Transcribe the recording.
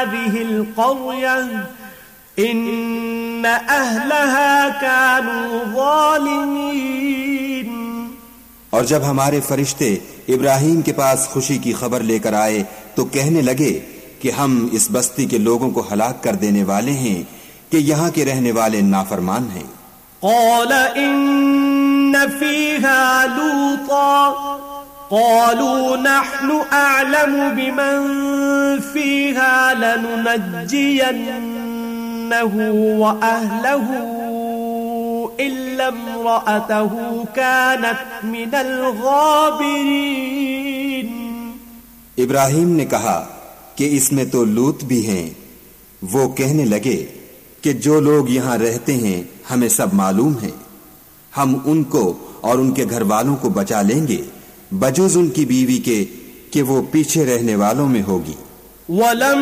हाज़िहिल क़र्या इन्न अहलहा कानू ज़ालिमीन। और जब हमारे फरिश्ते इब्राहीम के पास खुशी की खबर लेकर आए तो कहने लगे कि हम इस बस्ती के लोगों को हलाक कर देने वाले हैं कि यहाँ के रहने वाले नाफरमान हैं। क़ाल इन्न फ़ीहा लूता क़ालू नहनु अअलमु बिमन फ़ीहा लनुनज्जियन्नहु व अहलहु इल्ला इम्रअतहु कानत मिनल गाबिरीन। इब्राहीम ने कहा कि इसमें तो लूत भी हैं। वो कहने लगे कि जो लोग यहाँ रहते हैं हमें सब मालूम है, हम उनको और उनके घर वालों को बचा लेंगे बजुज उनकी बीवी के कि वो पीछे रहने वालों में होगी।